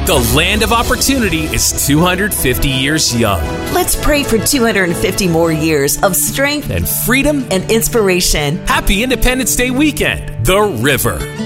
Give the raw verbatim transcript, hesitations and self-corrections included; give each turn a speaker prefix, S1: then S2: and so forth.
S1: The land of opportunity is two hundred fifty years young.
S2: Let's pray for two hundred fifty more years of strength
S1: and freedom
S2: and inspiration.
S1: Happy Independence Day weekend, The River.